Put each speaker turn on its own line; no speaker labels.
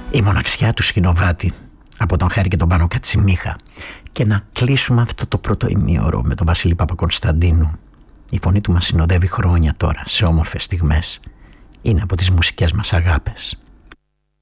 Η μοναξιά του Σκηνοβάτη από τον Χάρη και τον Πάνο Κατσιμίχα. Και να κλείσουμε αυτό το πρώτο ημίωρο με τον Βασίλη Παπακωνσταντίνου. Η φωνή του μας συνοδεύει χρόνια τώρα σε όμορφες στιγμές. Είναι από τις μουσικές μας αγάπες.